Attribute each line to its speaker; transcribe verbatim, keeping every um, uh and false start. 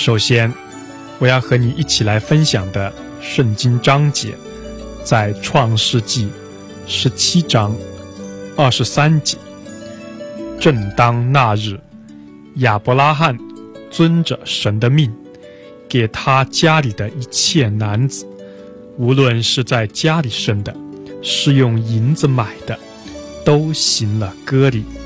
Speaker 1: 首先，我要和你一起来分享的圣经章节，在创世纪十七章二十三节。正当那日，亚伯拉罕遵着神的命，给他家里的一切男子，无论是在家里生的，是用银子买的，都行了割礼。